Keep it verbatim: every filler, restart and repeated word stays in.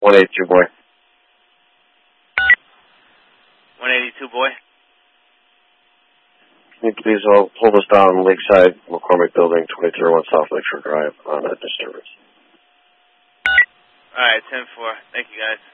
one eighty-two, boy. one eighty-two, boy. Can you please hold, hold us down Lakeside, McCormick Building, twenty-three oh one South Lakeshore Drive on a disturbance. All right, ten four. Thank you, guys.